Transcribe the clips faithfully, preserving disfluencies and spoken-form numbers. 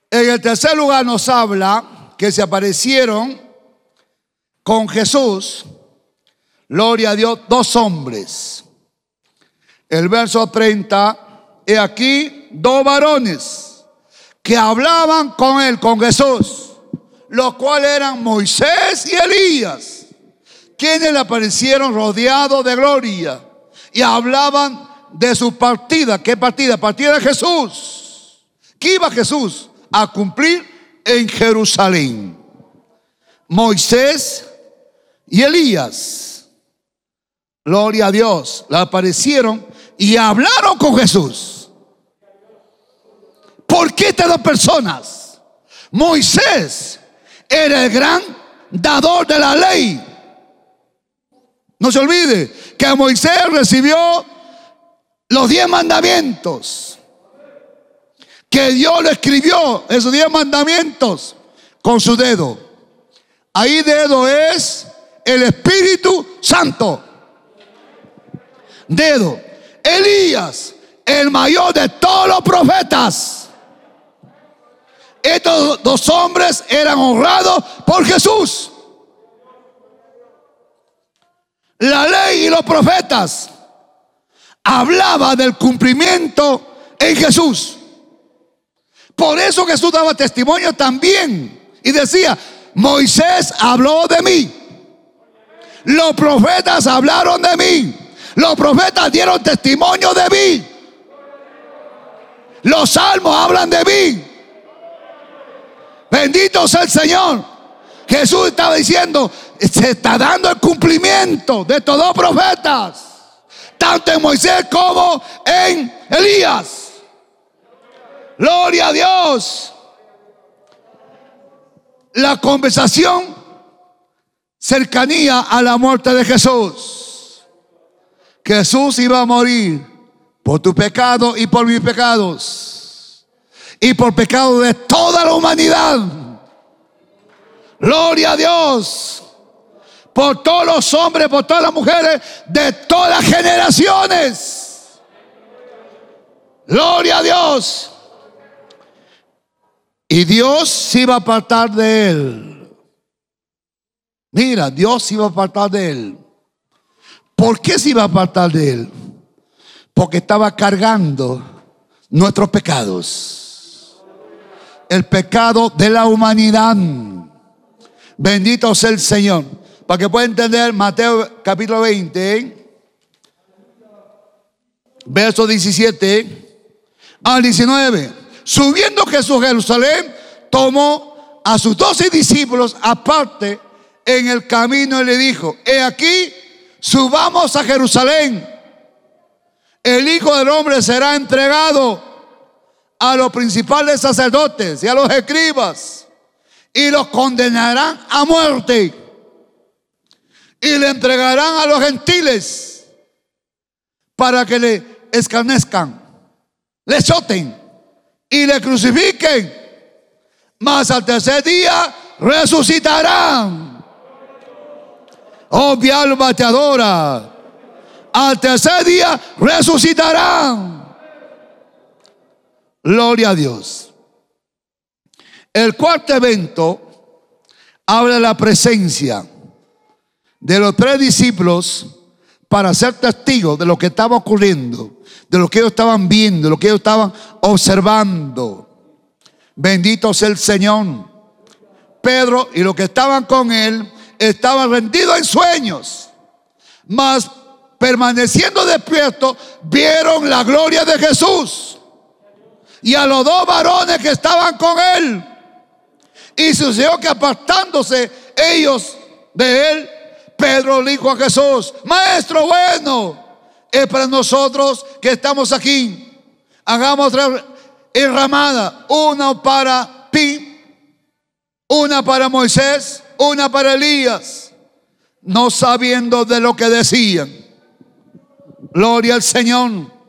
En el tercer lugar nos habla que se aparecieron con Jesús, gloria a Dios, dos hombres. El verso treinta, he aquí dos varones que hablaban con él, con Jesús, los cuales eran Moisés y Elías, quienes le aparecieron rodeados de gloria y hablaban de su partida. ¿Qué partida? Partida de Jesús. ¿Qué iba Jesús a cumplir en Jerusalén? Moisés y Elías, gloria a Dios, le aparecieron y hablaron con Jesús. ¿Por qué estas dos personas? Moisés era el gran dador de la ley. No se olvide que Moisés recibió los diez mandamientos, que Dios le escribió esos diez mandamientos con su dedo. Ahí dedo es el Espíritu Santo. Dedo. Elías, el mayor de todos los profetas. Estos dos hombres eran honrados por Jesús. La ley y los profetas hablaba del cumplimiento en Jesús. Por eso Jesús daba testimonio también y decía: Moisés habló de mí, los profetas hablaron de mí, los profetas dieron testimonio de mí, los salmos hablan de mí. Bendito sea el Señor. Jesús estaba diciendo: se está dando el cumplimiento de estos dos profetas, tanto en Moisés como en Elías. Gloria a Dios. La conversación, cercanía a la muerte de Jesús. Jesús iba a morir por tu pecado y por mis pecados, y por pecado de toda la humanidad. Gloria a Dios. Por todos los hombres, por todas las mujeres de todas las generaciones. Gloria a Dios. Y Dios se iba a apartar de él. Mira, Dios se iba a apartar de él. ¿Por qué se iba a apartar de él? Porque estaba cargando nuestros pecados, el pecado de la humanidad. Bendito sea el Señor. Para que pueda entender, Mateo capítulo veinte, ¿eh? verso diecisiete al diecinueve. Subiendo Jesús a Jerusalén, tomó a sus doce discípulos aparte en el camino y le dijo: he aquí, subamos a Jerusalén. El Hijo del Hombre será entregado a los principales sacerdotes y a los escribas, y los condenarán a muerte, y le entregarán a los gentiles para que le escarnezcan, le azoten y le crucifiquen, mas al tercer día resucitarán. Oh, mi alma te adora. Al tercer día resucitarán. Gloria a Dios. El cuarto evento habla de la presencia de los tres discípulos para ser testigos de lo que estaba ocurriendo, de lo que ellos estaban viendo, de lo que ellos estaban observando. Bendito sea el Señor. Pedro y los que estaban con él estaban rendidos en sueños, mas permaneciendo despiertos vieron la gloria de Jesús y a los dos varones que estaban con él. Y sucedió que apartándose ellos de él, Pedro le dijo a Jesús: Maestro bueno, es para nosotros que estamos aquí, hagamos tres enramadas, una para ti, una para Moisés, una para Elías, no sabiendo de lo que decían. Gloria al Señor.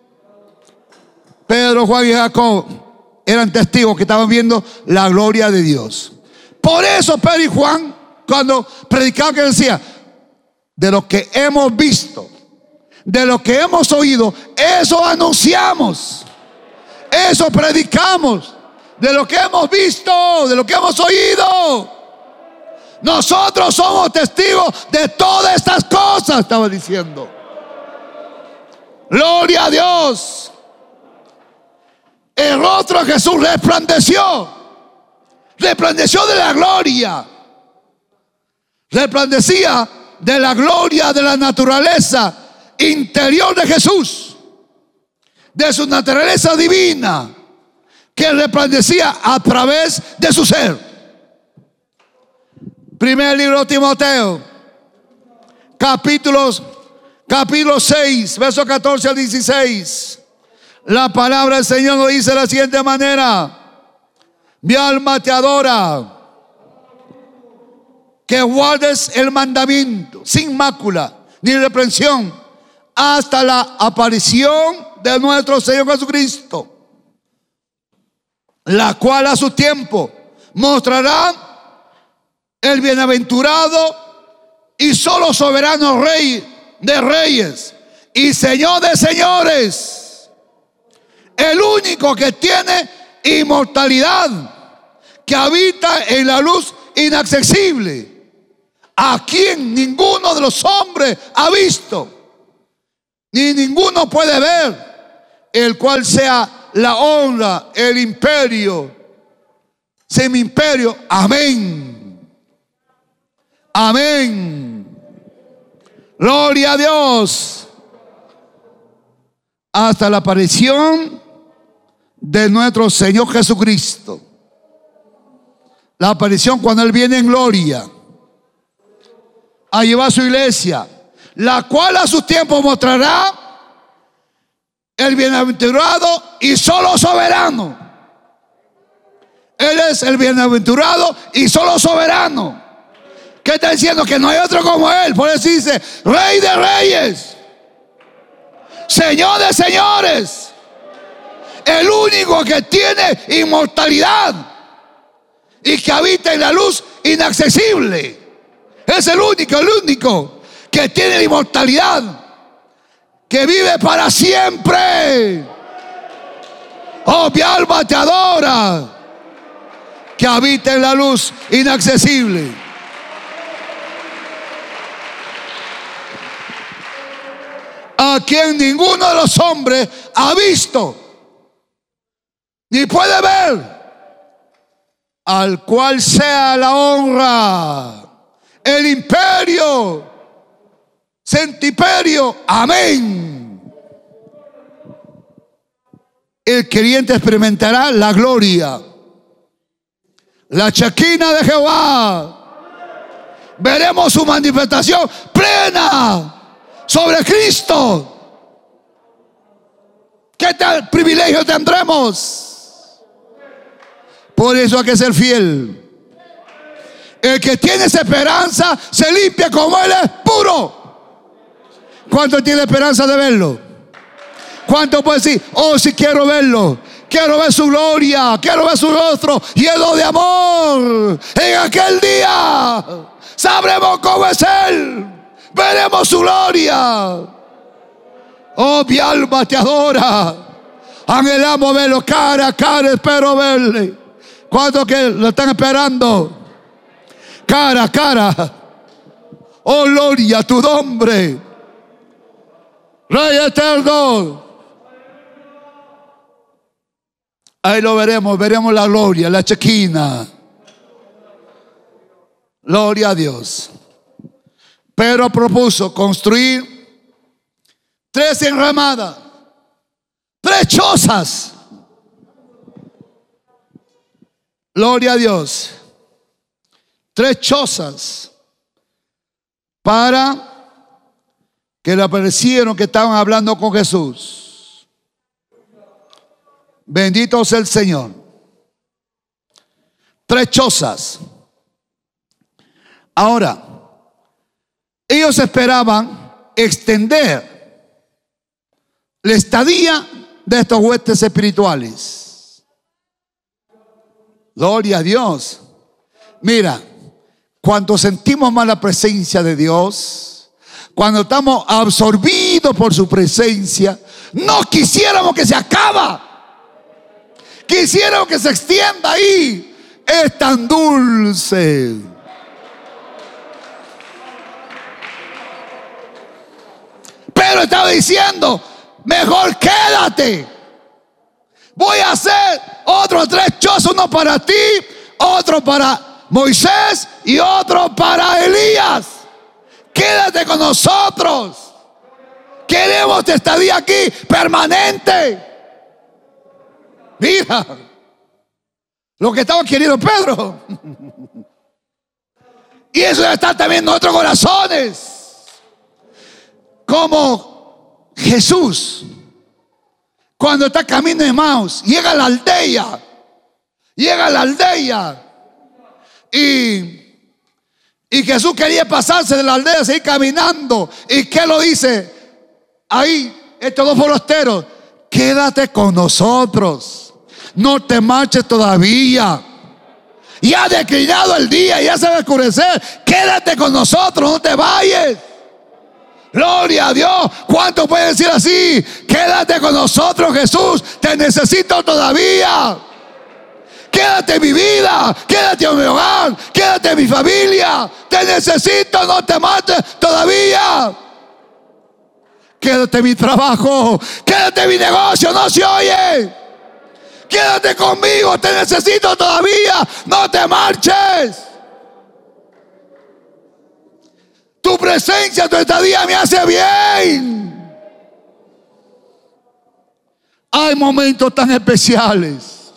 Pedro, Juan y Jacob eran testigos que estaban viendo la gloria de Dios. Por eso Pedro y Juan, cuando predicaban, que decía: de lo que hemos visto, de lo que hemos oído, eso anunciamos, eso predicamos, de lo que hemos visto, de lo que hemos oído. Nosotros somos testigos de todas estas cosas, estaba diciendo. Gloria a Dios. El rostro de Jesús resplandeció. Resplandeció de la gloria. Resplandecía de la gloria de la naturaleza interior de Jesús, de su naturaleza divina, que resplandecía a través de su ser. Primer libro de Timoteo, capítulos, capítulo seis, verso catorce al dieciséis. La palabra del Señor nos dice de la siguiente manera: mi alma te adora, que guardes el mandamiento sin mácula ni reprensión hasta la aparición de nuestro Señor Jesucristo, la cual a su tiempo mostrará el bienaventurado y solo soberano Rey de reyes y Señor de señores, el único que tiene inmortalidad, que habita en la luz inaccesible, a quien ninguno de los hombres ha visto, ni ninguno puede ver, el cual sea la honra, el imperio, semi-imperio. Amén. Amén. Gloria a Dios. Hasta la aparición de nuestro Señor Jesucristo. La aparición cuando Él viene en gloria a llevar su iglesia, la cual a su tiempo mostrará el bienaventurado y solo soberano. Él es el bienaventurado y solo soberano. ¿Qué está diciendo? Que no hay otro como Él. Por eso dice Rey de reyes, Señor de señores, el único que tiene inmortalidad y que habita en la luz inaccesible. Es el único, el único que tiene la inmortalidad, que vive para siempre. Oh, mi alma te adora, que habita en la luz inaccesible. A quien ninguno de los hombres ha visto ni puede ver, al cual sea la honra, el imperio, centimperio. Amén. El creyente experimentará la gloria, la Shekinah de Jehová. Veremos su manifestación plena sobre Cristo. ¿Qué tal privilegio tendremos? Por eso hay que ser fiel. El que tiene esa esperanza se limpia como Él es puro. ¿Cuánto tiene esperanza de verlo? ¿Cuánto puede decir? Oh, si quiero verlo, quiero ver su gloria, quiero ver su rostro lleno de amor. En aquel día sabremos cómo es Él, veremos su gloria. Oh, mi alma te adora, anhelamos verlo cara a cara, espero verle. ¿Cuántos que lo están esperando? Cara a cara. Oh, gloria a tu nombre, Rey eterno. Ahí lo veremos, veremos la gloria, la Shekinah. Gloria a Dios. Pedro propuso construir tres enramadas, tres chozas. Gloria a Dios. Tres chozas para que le aparecieron que estaban hablando con Jesús. Bendito sea el Señor. Tres chozas. Ahora, ellos esperaban extender la estadía de estos huestes espirituales. Gloria a Dios. Mira, cuando sentimos más la presencia de Dios, cuando estamos absorbidos por su presencia, no quisiéramos que se acaba. Quisiera que se extienda ahí. Es tan dulce. Pedro estaba diciendo, mejor quédate. Voy a hacer otros tres chozos, uno para ti, otro para Moisés y otro para Elías. Quédate con nosotros. Queremos tu estadía aquí permanente. Mira lo que estaba queriendo Pedro. Y eso está también en nuestros corazones. Como Jesús, cuando está camino de Emaús, llega a la aldea. Llega a la aldea. Y, y Jesús quería pasarse de la aldea, seguir caminando. ¿Y qué lo dice? Ahí, estos dos forasteros, quédate con nosotros. No te marches todavía. Ya ha declinado el día, ya se va a oscurecer. Quédate con nosotros, no te vayas. Gloria a Dios. ¿Cuántos pueden decir así? Quédate con nosotros, Jesús. Te necesito todavía. Quédate en mi vida. Quédate en mi hogar. Quédate en mi familia. Te necesito, no te mates todavía. Quédate en mi trabajo. Quédate en mi negocio, no se oye. Quédate conmigo, te necesito todavía. No te marches. Tu presencia, tu estadía me hace bien. Hay momentos tan especiales.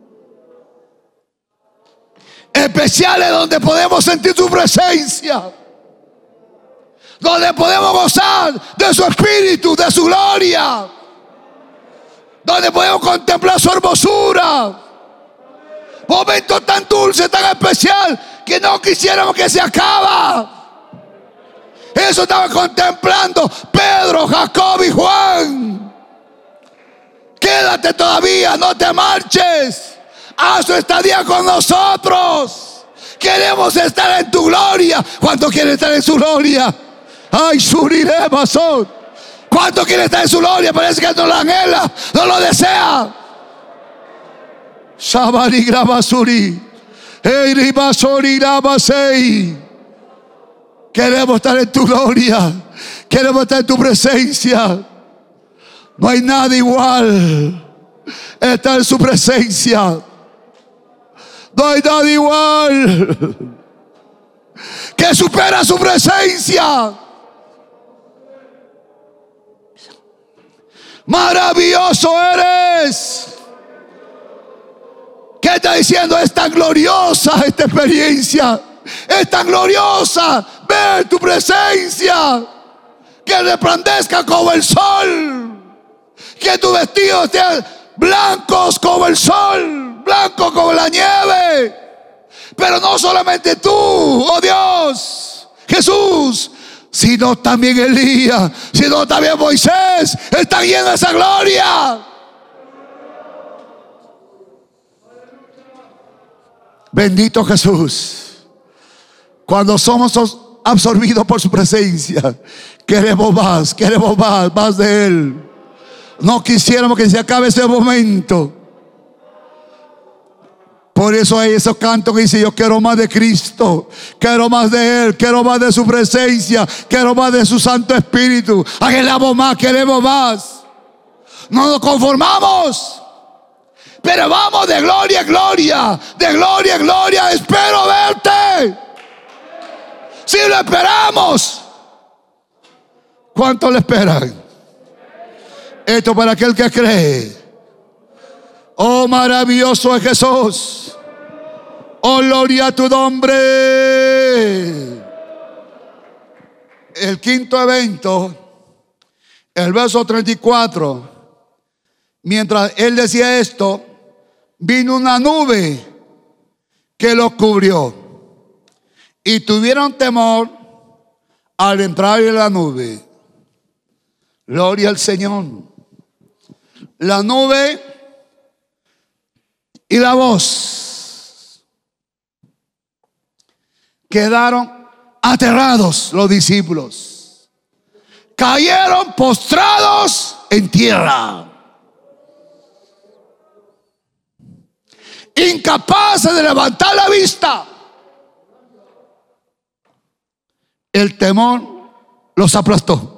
Especiales donde podemos sentir tu presencia. Donde podemos gozar de su espíritu, de su gloria. Donde podemos contemplar su hermosura. Momento tan dulce, tan especial, que no quisiéramos que se acaba. Eso estaba contemplando Pedro, Jacob y Juan. Quédate todavía, no te marches. Haz tu estadía con nosotros. Queremos estar en tu gloria. ¿Cuánto quiere estar en su gloria? Ay, surirema son. ¿Cuánto quiere estar en su gloria? Parece que no lo anhela, no lo desea. Shabari grabasuri. Eiri basori grabasei. Queremos estar en tu gloria. Queremos estar en tu presencia. No hay nada igual. Estar en su presencia. No hay nada igual que supera su presencia. Maravilloso eres. ¿Qué está diciendo? Es tan gloriosa esta experiencia. Es tan gloriosa ver tu presencia. Que resplandezca como el sol. Que tus vestidos sean blancos como el sol, blancos como la nieve. Pero no solamente tú, oh Dios, Jesús, sino también Elías, sino también Moisés, están llenos de esa gloria. Bendito Jesús. Cuando somos absorbidos por su presencia, queremos más, queremos más, más de Él. No quisiéramos que se acabe ese momento. Por eso hay esos cantos que dicen: yo quiero más de Cristo, quiero más de Él, quiero más de su presencia, quiero más de su Santo Espíritu. Anhelamos más, queremos más. No nos conformamos, pero vamos de gloria en gloria, de gloria en gloria. Espero verte. Si lo esperamos, ¿cuánto le esperan? Esto para aquel que cree. Oh, maravilloso es Jesús. Oh, gloria a tu nombre. El quinto evento, el verso treinta y cuatro. Mientras él decía esto, vino una nube que los cubrió. Y tuvieron temor al entrar en la nube. Gloria al Señor. La nube y la voz. Quedaron aterrados los discípulos. Cayeron postrados en tierra. incapaces de levantar la vista. El temor los aplastó.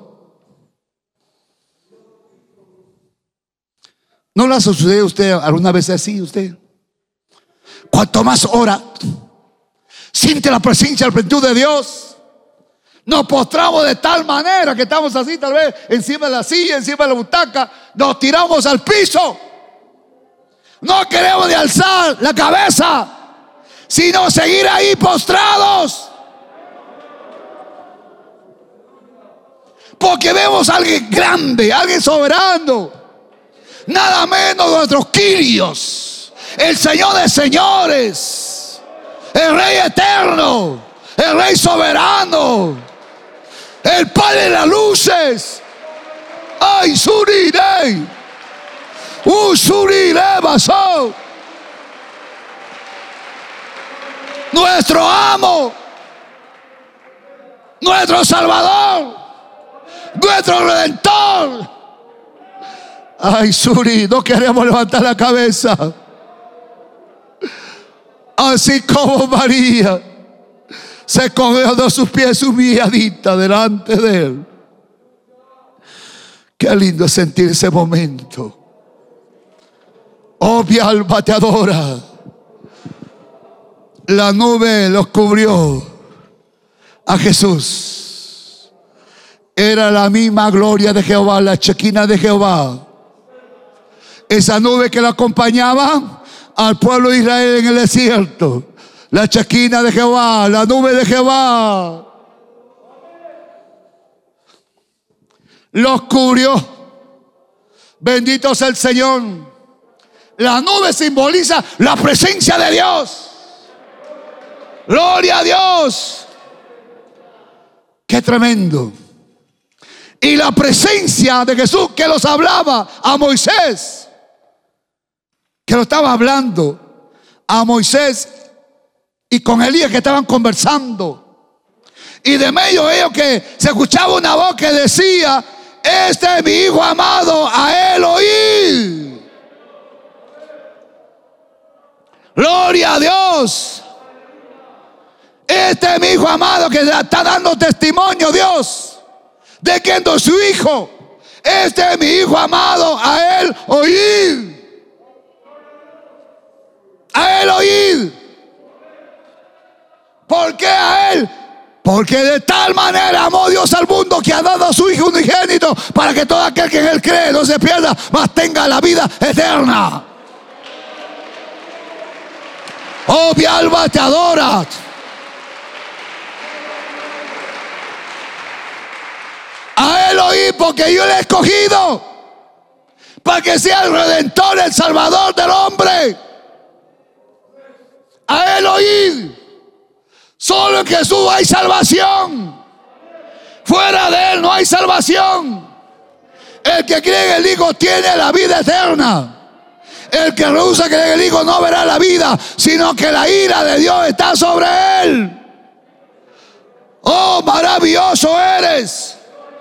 ¿No le ha sucedido a usted alguna vez así? Usted, cuanto más ora, siente la presencia, la plenitud de Dios, nos postramos de tal manera que estamos así, tal vez encima de la silla, encima de la butaca, nos tiramos al piso. No queremos ni alzar la cabeza, sino seguir ahí postrados, porque vemos a alguien grande, a alguien soberano, nada menos nuestros Kyrios, el Señor de señores, el Rey eterno, el Rey soberano, el Padre de las luces. Ay, Surirei, Usurirei Basó, nuestro amo, nuestro Salvador, nuestro Redentor. Ay, Suri, no queremos levantar la cabeza. Así como María se cogió de sus pies humilladita delante de él. Qué lindo es sentir ese momento. Oh, mi alma te adora. La nube los cubrió a Jesús. Era la misma gloria de Jehová, la Shekinah de Jehová. Esa nube que lo acompañaba al pueblo de Israel en el desierto. La Shekinah de Jehová, la nube de Jehová. Los cubrió. Bendito sea el Señor. La nube simboliza la presencia de Dios. Gloria a Dios. Qué tremendo. Y la presencia de Jesús que los hablaba a Moisés, que lo estaba hablando a Moisés y con Elías, que estaban conversando, y de medio de ellos que se escuchaba una voz que decía: este es mi hijo amado, a él oíd. Gloria a Dios. Este es mi hijo amado, que está dando testimonio, Dios, de que es su hijo. Este es mi hijo amado, a él oíd. A él oíd. ¿Por qué a él? Porque de tal manera amó Dios al mundo, que ha dado a su hijo unigénito, para que todo aquel que en él cree no se pierda, mas tenga la vida eterna. Oh, mi alma te adora. A él oí, porque yo le he escogido para que sea el Redentor, el Salvador del hombre. A él oíd. Solo en Jesús hay salvación. Fuera de él no hay salvación. El que cree en el Hijo tiene la vida eterna. El que rehúsa creer en el Hijo no verá la vida, sino que la ira de Dios está sobre él. Oh, maravilloso eres.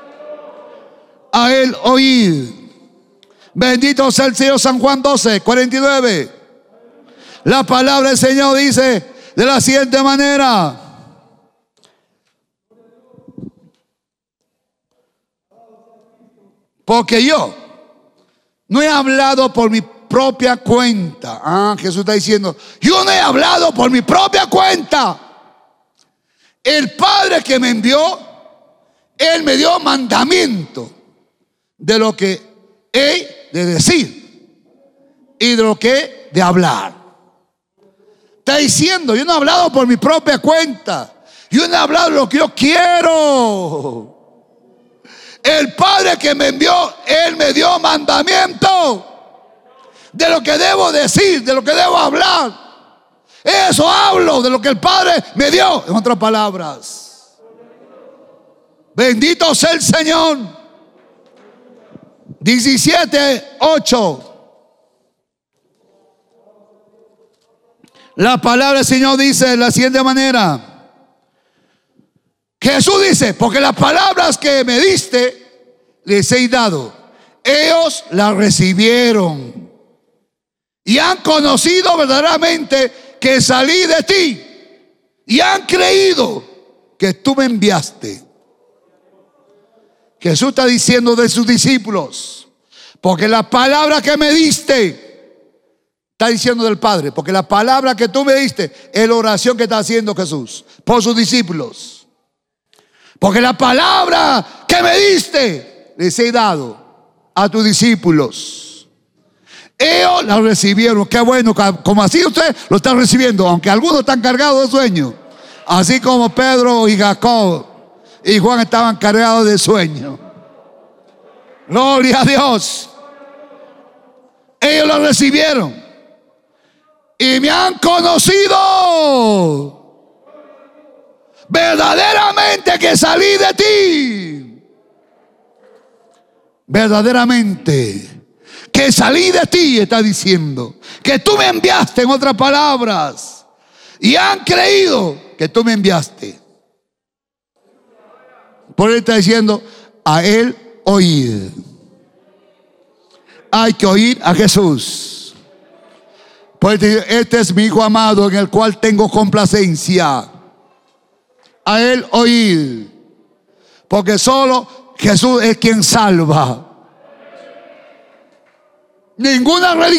A él oíd. Bendito sea el Señor. San Juan doce, cuarenta y nueve. La palabra del Señor dice de la siguiente manera: porque yo no he hablado por mi propia cuenta. Ah, Jesús está diciendo: yo no he hablado por mi propia cuenta. El Padre que me envió, Él me dio mandamiento de lo que he de decir y de lo que he de hablar. Está diciendo: yo no he hablado por mi propia cuenta. Yo no he hablado de lo que yo quiero. El Padre que me envió, Él me dio mandamiento de lo que debo decir, de lo que debo hablar. Eso hablo, de lo que el Padre me dio. En otras palabras, bendito sea el Señor. diecisiete, ocho. La palabra del Señor dice de la siguiente manera. Jesús dice: porque las palabras que me diste les he dado, ellos las recibieron y han conocido verdaderamente que salí de ti y han creído que tú me enviaste. Jesús está diciendo de sus discípulos, porque la palabra que me diste, está diciendo del Padre, porque la palabra que tú me diste es la oración que está haciendo Jesús por sus discípulos. Porque la palabra que me diste les he dado a tus discípulos. Ellos la recibieron. Qué bueno, como así usted lo está recibiendo, aunque algunos están cargados de sueño, así como Pedro y Jacob y Juan estaban cargados de sueño. Gloria a Dios. Ellos lo recibieron y me han conocido verdaderamente que salí de ti. Verdaderamente que salí de ti, está diciendo. Que tú me enviaste, en otras palabras. Y han creído que tú me enviaste. Por eso está diciendo, a él oír. Hay que oír a Jesús. Por eso dice, este es mi Hijo amado en el cual tengo complacencia. A él oír. Porque solo Jesús es quien salva. Ninguna religión